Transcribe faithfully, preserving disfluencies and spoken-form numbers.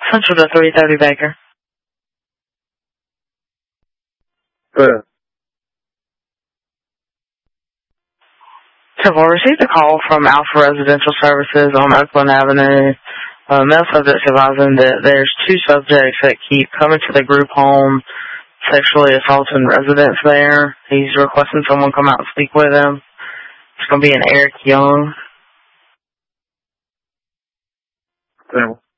Central to three thirty Baker. Good. So I received a call from Alpha Residential Services on Oakland Avenue. Uh, male subjects advising that there's two subjects that keep coming to the group home, sexually assaulting residents there. He's requesting someone come out and speak with him. It's going to be an Eric Young. Okay.